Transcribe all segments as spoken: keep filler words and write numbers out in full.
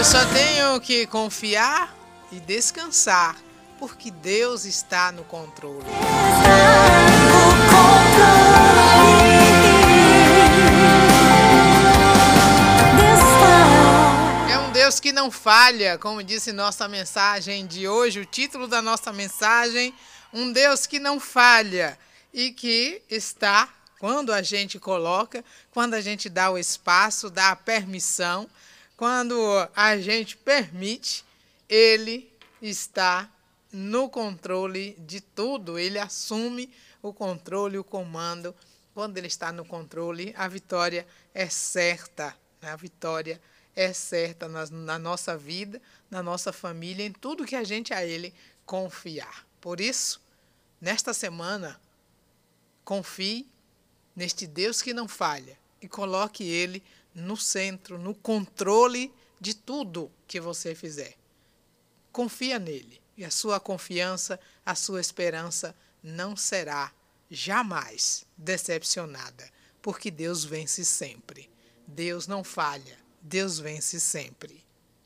só tenho que confiar e descansar, porque Deus está no controle. É um Deus que não falha, como disse nossa mensagem de hoje, o título da nossa mensagem, um Deus que não falha e que está, quando a gente coloca, quando a gente dá o espaço, dá a permissão, quando a gente permite, Ele está no controle de tudo. Ele assume o controle, o comando. Quando Ele está no controle, a vitória é certa. A vitória é certa na, na nossa vida, na nossa família, em tudo que a gente a Ele confiar. Por isso, nesta semana, confie neste Deus que não falha e coloque Ele no centro, no controle de tudo que você fizer. Confia nele e a sua confiança, a sua esperança não será jamais decepcionada, porque Deus vence sempre. Deus não falha, Deus vence sempre.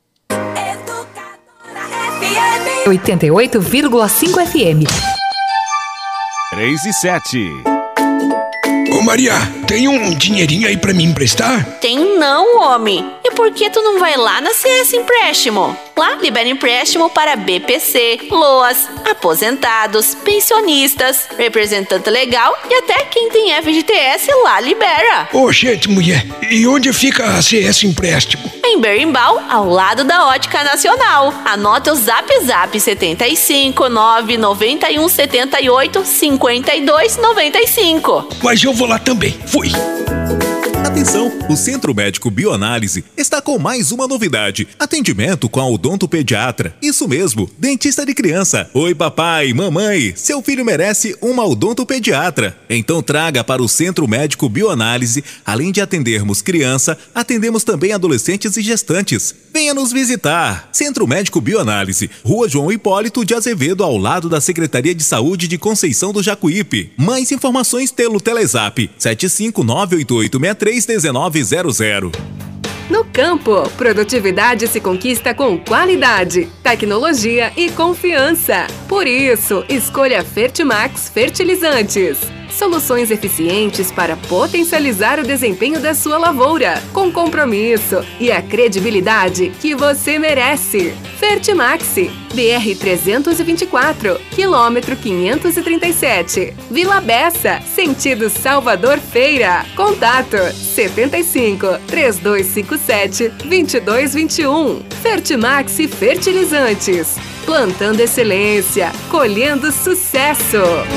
oitenta e oito vírgula cinco F M. três e sete. Ô Maria, tem um dinheirinho aí pra me emprestar? Tem não, homem. E por que tu não vai lá na C S Empréstimo? Lá libera empréstimo para B P C, LOAS, aposentados, pensionistas, representante legal e até quem tem F G T S lá libera. Ô gente, mulher, e onde fica a C S Empréstimo? Em Berimbau, ao lado da Ótica Nacional. Anota o zap zap setenta e cinco, nove noventa e um, setenta e oito, cinquenta e dois, noventa e cinco. Mas eu vou lá também. Fui. Atenção, o Centro Médico Bioanálise está com mais uma novidade. Atendimento com a odontopediatra. Isso mesmo, dentista de criança. Oi papai, mamãe, seu filho merece uma odontopediatra. Então traga para o Centro Médico Bioanálise. Além de atendermos criança, atendemos também adolescentes e gestantes. Venha nos visitar. Centro Médico Bioanálise, Rua João Hipólito de Azevedo, ao lado da Secretaria de Saúde de Conceição do Jacuípe. Mais informações pelo Telezap sete cinco nove oito oito seis três um nove zero zero. No campo, produtividade se conquista com qualidade, tecnologia e confiança. Por isso, escolha Fertimax Fertilizantes. Soluções eficientes para potencializar o desempenho da sua lavoura, com compromisso e a credibilidade que você merece. Fertimax, B R trezentos e vinte e quatro, quilômetro quinhentos e trinta e sete, Vila Bessa, sentido Salvador Feira. Contato setenta e cinco, três dois cinco sete, dois dois dois um. Fertimax Fertilizantes, plantando excelência, colhendo sucesso.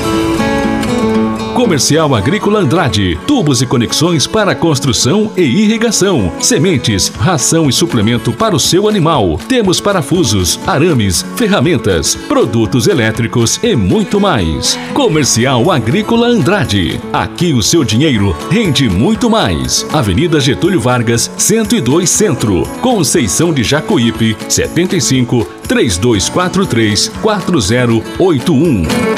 Comercial Agrícola Andrade, tubos e conexões para construção e irrigação, sementes, ração e suplemento para o seu animal. Temos parafusos, arames, ferramentas, produtos elétricos e muito mais. Comercial Agrícola Andrade, aqui o seu dinheiro rende muito mais. Avenida Getúlio Vargas, cento e dois Centro, Conceição de Jacuípe, setenta e cinco, três dois quatro três, quatro zero oito um.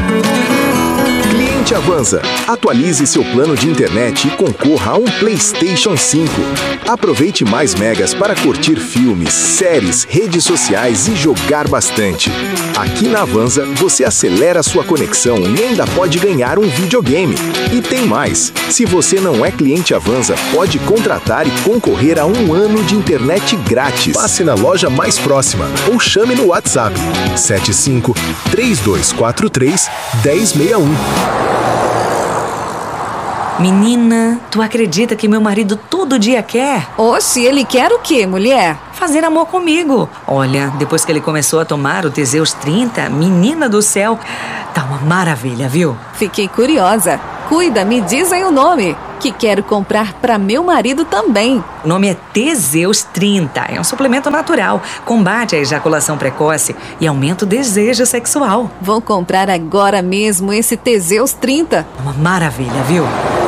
Avanza. Atualize seu plano de internet e concorra a um PlayStation cinco. Aproveite mais megas para curtir filmes, séries, redes sociais e jogar bastante. Aqui na Avanza, você acelera sua conexão e ainda pode ganhar um videogame. E tem mais! Se você não é cliente Avanza, pode contratar e concorrer a um ano de internet grátis. Passe na loja mais próxima ou chame no WhatsApp sete cinco, três dois quatro três, um zero seis um. Menina, tu acredita que meu marido todo dia quer? Oxe, ele quer o quê, mulher? Fazer amor comigo. Olha, depois que ele começou a tomar o Teseus trinta, menina do céu, tá uma maravilha, viu? Fiquei curiosa. Cuida, me diz aí o nome, que quero comprar para meu marido também. O nome é Teseus trinta, é um suplemento natural, combate a ejaculação precoce e aumenta o desejo sexual. Vou comprar agora mesmo esse Teseus trinta. Uma maravilha, viu?